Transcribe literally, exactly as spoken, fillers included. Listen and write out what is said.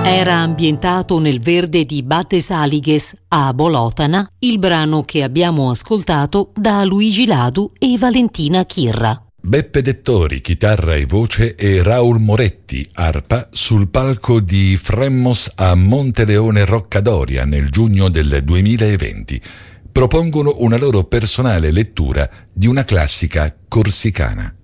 Era ambientato nel verde di Battesaliges a Bolotana, il brano che abbiamo ascoltato da Luigi Ladu e Valentina Chirra. Beppe Dettori, chitarra e voce, e Raul Moretti, arpa, sul palco di Fremmos a Monteleone Roccadoria nel giugno del duemilaventi. Propongono una loro personale lettura di una classica corsicana.